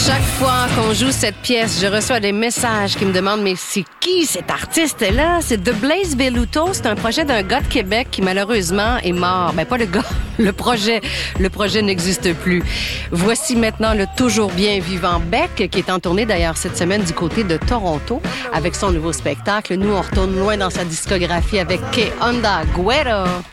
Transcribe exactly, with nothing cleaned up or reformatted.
Chaque fois qu'on joue cette pièce, je reçois des messages qui me demandent « Mais c'est qui cet artiste-là? » C'est The Blaze Belluto. C'est un projet d'un gars de Québec qui, malheureusement, est mort. Ben, pas le gars, le projet. Le projet n'existe plus. Voici maintenant le toujours bien vivant Beck, qui est en tournée d'ailleurs cette semaine du côté de Toronto avec son nouveau spectacle. Nous, on retourne loin dans sa discographie avec K. Honda Guerra.